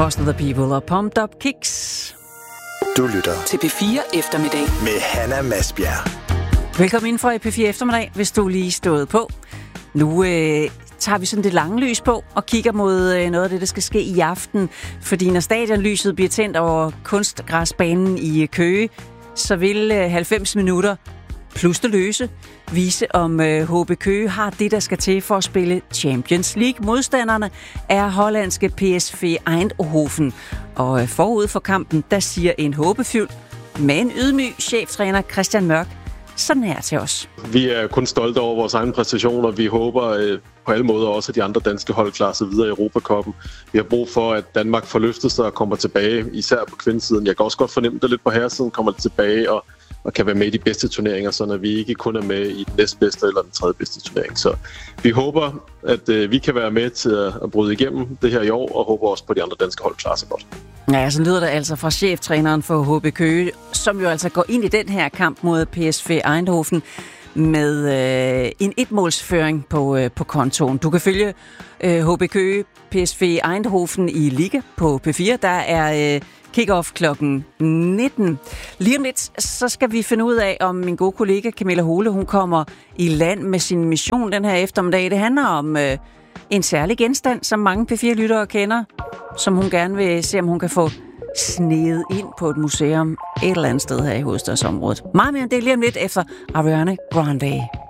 Foster the People og Pumped Up Kicks. Du lytter til P4 Eftermiddag med Hanna Masbjerg. Velkommen ind for P4 Eftermiddag, hvis du lige stået på. Nu tager vi sådan det lange lys på og kigger mod noget af det, der skal ske i aften. Fordi når stadionlyset bliver tændt over kunstgræsbanen i Køge, så vil 90 minutter plus det løse vise, om HB Køge har det, der skal til for at spille Champions League. Modstanderne er hollandske PSV Eindhoven. Og forud for kampen, der siger en håbefuld, men ydmyg cheftræner Christian Mørk sådan her til os. Vi er kun stolte over vores egen præstationer. Vi håber på alle måder også, at de andre danske hold klarer sig videre i Europacuppen. Vi har brug for, at Danmark får løftet sig og kommer tilbage, især på kvindesiden. Jeg kan også godt fornemme det lidt på herresiden, kommer det tilbage og kan være med i de bedste turneringer, så når vi ikke kun er med i den næstbedste eller den tredje bedste turnering. Så vi håber, at vi kan være med til at bryde igennem det her i år, og håber også på, at de andre danske hold klarer sig godt. Ja, så lyder det altså fra cheftræneren for HB Køge, som jo altså går ind i den her kamp mod PSV Eindhoven med en etmålsføring på kontoen. Du kan følge HB Køge PSV Eindhoven i Liga på P4. Der er kick-off klokken 19. Lige om lidt, så skal vi finde ud af, om min gode kollega Camilla Hole, hun kommer i land med sin mission den her eftermiddag. Det handler om en særlig genstand, som mange P4-lyttere kender, som hun gerne vil se, om hun kan få sneget ind på et museum et eller andet sted her i hovedstadsområdet. Meget mere end det lige om lidt efter Ariana Grande.